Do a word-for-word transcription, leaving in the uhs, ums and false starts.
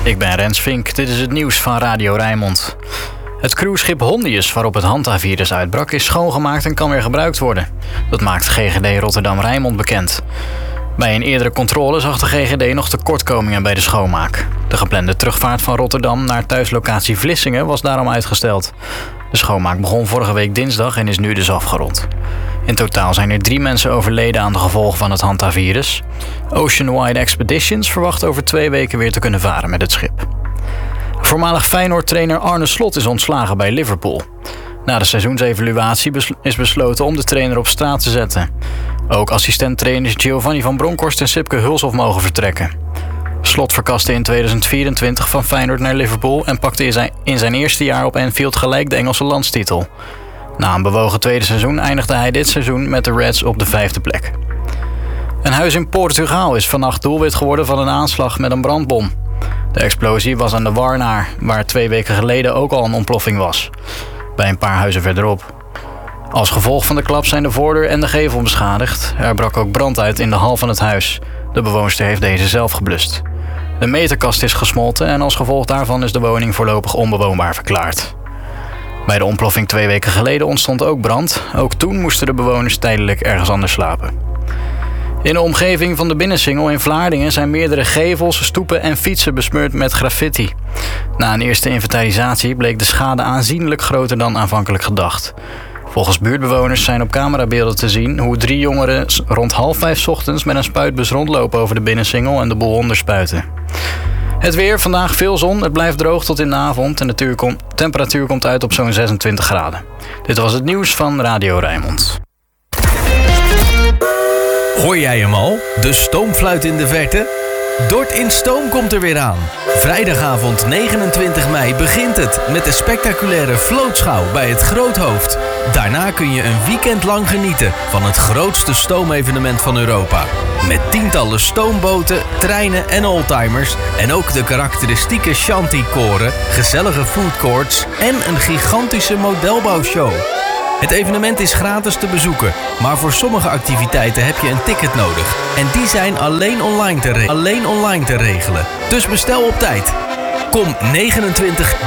Ik ben Rens Vink, dit is het nieuws van Radio Rijnmond. Het cruiseschip Hondius waarop het hantavirus uitbrak is schoongemaakt en kan weer gebruikt worden. Dat maakt G G D Rotterdam Rijnmond bekend. Bij een eerdere controle zag de G G D nog tekortkomingen bij de schoonmaak. De geplande terugvaart van Rotterdam naar thuislocatie Vlissingen was daarom uitgesteld. De schoonmaak begon vorige week dinsdag en is nu dus afgerond. In totaal zijn er drie mensen overleden aan de gevolgen van het hantavirus. Oceanwide Expeditions verwacht over twee weken weer te kunnen varen met het schip. Voormalig Feyenoord-trainer Arne Slot is ontslagen bij Liverpool. Na de seizoensevaluatie is besloten om de trainer op straat te zetten. Ook assistent-trainers Giovanni van Bronckhorst en Sipke Hulshoff mogen vertrekken. Slot verkaste in tweeduizend vierentwintig van Feyenoord naar Liverpool en pakte in zijn, in zijn eerste jaar op Anfield gelijk de Engelse landstitel. Na een bewogen tweede seizoen eindigde hij dit seizoen met de Reds op de vijfde plek. Een huis in Portugal is vannacht doelwit geworden van een aanslag met een brandbom. De explosie was aan de Warnaar, waar twee weken geleden ook al een ontploffing was. Bij een paar huizen verderop. Als gevolg van de klap zijn de voordeur en de gevel beschadigd. Er brak ook brand uit in de hal van het huis. De bewoonster heeft deze zelf geblust. De meterkast is gesmolten en als gevolg daarvan is de woning voorlopig onbewoonbaar verklaard. Bij de ontploffing twee weken geleden ontstond ook brand. Ook toen moesten de bewoners tijdelijk ergens anders slapen. In de omgeving van de Binnensingel in Vlaardingen zijn meerdere gevels, stoepen en fietsen besmeurd met graffiti. Na een eerste inventarisatie bleek de schade aanzienlijk groter dan aanvankelijk gedacht. Volgens buurtbewoners zijn op camerabeelden te zien hoe drie jongeren rond half vijf ochtends met een spuitbus rondlopen over de Binnensingel en de boel onderspuiten. Het weer, vandaag veel zon, het blijft droog tot in de avond en de temperatuur komt uit op zo'n zesentwintig graden. Dit was het nieuws van Radio Rijnmond. Hoor jij hem al? De stoomfluit in de verte? Dort in Stoom komt er weer aan. Vrijdagavond negenentwintig mei begint het met de spectaculaire vlootschouw bij het Groothoofd. Daarna kun je een weekend lang genieten van het grootste stoomevenement van Europa. Met tientallen stoomboten, treinen en oldtimers en ook de karakteristieke shanty-koren, gezellige foodcourts en een gigantische modelbouwshow. Het evenement is gratis te bezoeken, maar voor sommige activiteiten heb je een ticket nodig. En die zijn alleen online te, re- alleen online te regelen. Dus bestel op tijd. Kom negenentwintig